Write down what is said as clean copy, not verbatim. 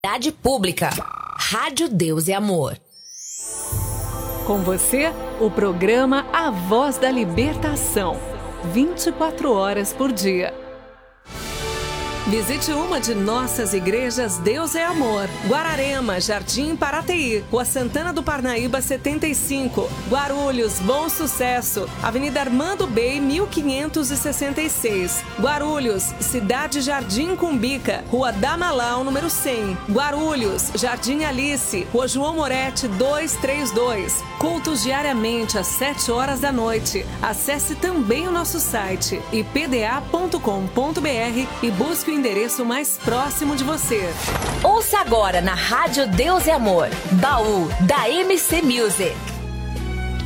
Rádio Pública. Rádio Deus e Amor. Com você, o programa A Voz da Libertação. 24 horas por dia. Visite uma de nossas igrejas Deus é Amor. Guararema, Jardim Parateí, Rua Santana do Parnaíba 75, Guarulhos, Bom Sucesso, Avenida Armando Bey 1566, Guarulhos, Cidade Jardim Cumbica, Rua Damalau número 100, Guarulhos, Jardim Alice, Rua João Moretti 232. Cultos diariamente às 7 horas da noite. Acesse também o nosso site ipda.com.br e busque o endereço mais próximo de você. Ouça agora na Rádio Deus e Amor, Baú da MC Music.